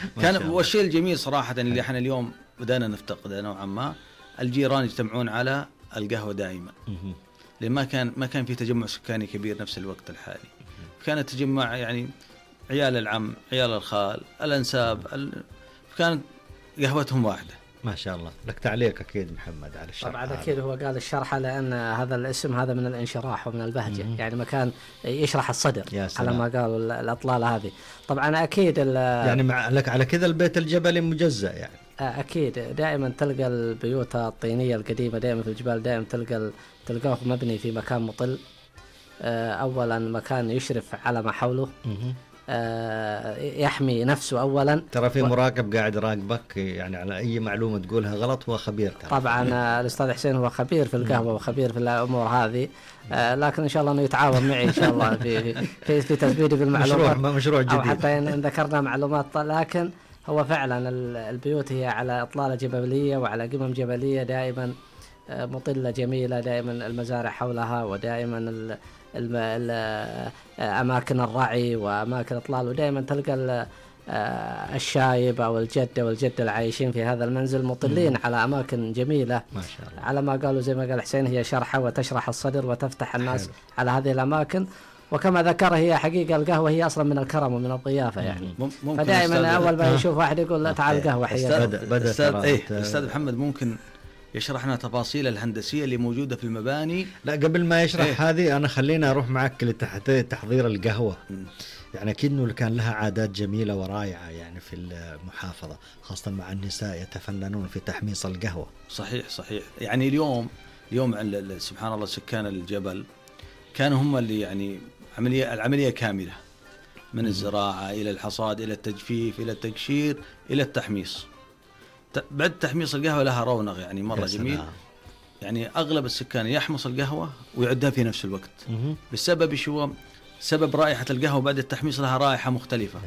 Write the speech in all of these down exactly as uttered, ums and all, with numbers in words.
كان والشيء الجميل صراحة اللي احنا اليوم بدأنا نفتقده نوعا ما، الجيران يجتمعون على القهوة دائما، لأن ما كان ما كان في تجمع سكاني كبير نفس الوقت الحالي. كان التجمع يعني عيال العم، عيال الخال، الأنساب، ال... كانت قهوتهم واحدة. ما شاء الله. لك تعليق أكيد محمد على الشرح؟ طبعا أكيد هو قال الشرحة، لأن هذا الاسم هذا من الانشراح ومن البهجة، مم. يعني مكان يشرح الصدر على ما قالوا الأطلالة هذه. طبعا أكيد يعني مع لك على كذا البيت الجبلي مجزأ يعني. أكيد دائما تلقى البيوت الطينية القديمة دائما في الجبال، دائما تلقى تلقاه مبني في مكان مطل، أولا مكان يشرف على ما حوله، يحمي نفسه أولا. ترى في مراقب قاعد يراقبك يعني على أي معلومة تقولها غلط هو خبير. طبعا الأستاذ حسين هو خبير في القهوة وخبير في الأمور هذه، لكن إن شاء الله أنه يتعاون معي إن شاء الله في في, في تزويدي بالمعلومات. مشروع مشروع جديد، أو حتى إن ذكرنا معلومات. لكن هو فعلا البيوت هي على إطلالة جبلية وعلى قمم جبلية، دائما مطلة جميلة، دائما المزارع حولها، ودائما ال الم... أماكن الرعي وأماكن إطلال، ودائما تلقى الشايب أو الجد والجد العايشين في هذا المنزل مطلين مم. على أماكن جميلة ما شاء الله. على ما قالوا زي ما قال حسين، هي شرحة وتشرح الصدر وتفتح الناس حلو. على هذه الأماكن. وكما ذكر هي حقيقة القهوة هي أصلا من الكرم ومن الضيافة يعني، فدائما أول ما يشوف واحد يقول لا تعال قهوة حياتي. بدأ أستاذ إيه أستاذ محمد ممكن يشرح لنا تفاصيل الهندسية اللي موجودة في المباني؟ لا قبل ما يشرح إيه؟ هذه أنا خلينا أروح معك لتحضير القهوة. م. يعني أكيد أنه كان لها عادات جميلة ورائعة يعني في المحافظة، خاصة مع النساء يتفننون في تحميص القهوة. صحيح صحيح. يعني اليوم اليوم سبحان الله سكان الجبل كانوا هم اللي يعني عملية العملية كاملة من م. الزراعة إلى الحصاد إلى التجفيف إلى التقشير إلى التحميص. بعد تحميص القهوة لها رونق يعني مرة جميل. يعني أغلب السكان يحمص القهوة ويعدها في نفس الوقت. مه. بسبب شو؟ سبب رائحة القهوة بعد التحميص لها رائحة مختلفة.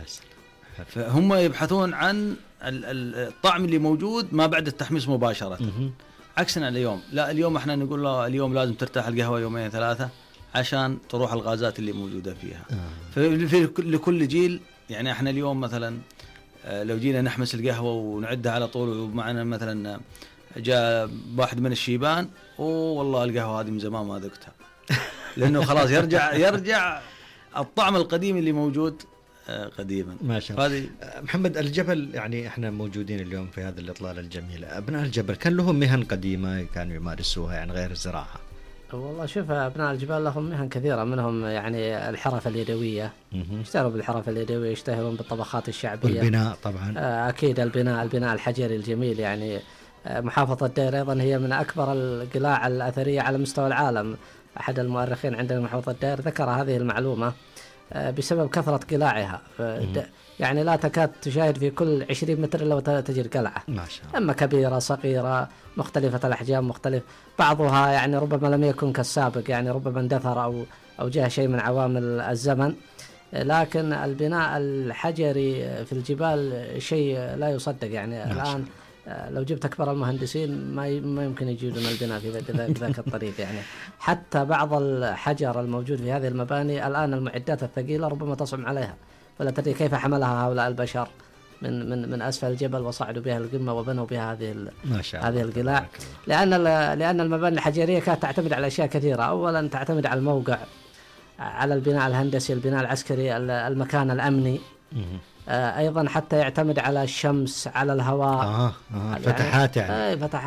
فهم يبحثون عن الطعم اللي موجود ما بعد التحميص مباشرة. مه. عكسنا اليوم، لا اليوم احنا نقول له اليوم لازم ترتاح القهوة يومين ثلاثة عشان تروح الغازات اللي موجودة فيها. آه. ففي لكل جيل يعني احنا اليوم مثلا لو جينا نحمس القهوة ونعدها على طول ومعنا مثلا جاء واحد من الشيبان، اوه والله القهوة هذه من زمان ما ذقتها، لأنه خلاص يرجع يرجع الطعم القديم اللي موجود قديما. ما شاء الله. محمد الجبل يعني احنا موجودين اليوم في هذه الإطلالة الجميلة، أبناء الجبل كان لهم مهن قديمة كانوا يمارسوها يعني غير الزراعة؟ والله شوف أبناء الجبال لهم مهن كثيرة، منهم يعني الحرف اليدوية، يشتغلوا بالحرف اليدوية، يشتهرون بالطبخات الشعبية، والبناء طبعا أكيد البناء البناء الحجري الجميل. يعني محافظة الدير أيضا هي من أكبر القلاع الأثرية على مستوى العالم. أحد المؤرخين عندنا محافظة الدير ذكر هذه المعلومة بسبب كثرة قلاعها، يعني لا تكاد تشاهد في كل عشرين متر لو تجد قلعة، ما شاء الله. أما كبيرة صغيرة مختلفة الأحجام مختلف، بعضها يعني ربما لم يكن كالسابق، يعني ربما اندثر أو أو جاء شيء من عوامل الزمن، لكن البناء الحجري في الجبال شيء لا يصدق. يعني الآن لو جبت أكبر المهندسين ما ما يمكن يجيدون البناء في ذاك الطريق. يعني حتى بعض الحجر الموجود في هذه المباني الآن المعدات الثقيلة ربما تصعب عليها، فلا تدري كيف حملها هؤلاء البشر من من من أسفل الجبل وصعدوا بها القمة وبنوا بها هذه هذه القلاع. لأن لأن المباني الحجرية كانت تعتمد على أشياء كثيرة. أولا تعتمد على الموقع، على البناء الهندسي، البناء العسكري، المكان الأمني، أيضا حتى يعتمد على الشمس، على الهواء. آه آه فتحات يعني, يعني. فتحات